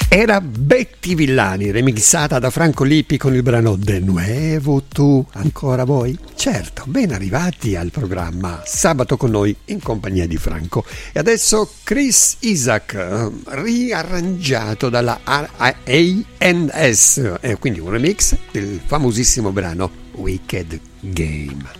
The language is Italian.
Era Betty Villani, remixata da Franco Lippi con il brano De Nuevo Tu, ancora voi? Certo, ben arrivati al programma Sabato con noi in compagnia di Franco. E adesso Chris Isaak, riarrangiato dalla R.A.N.S., quindi un remix del famosissimo brano Wicked Game.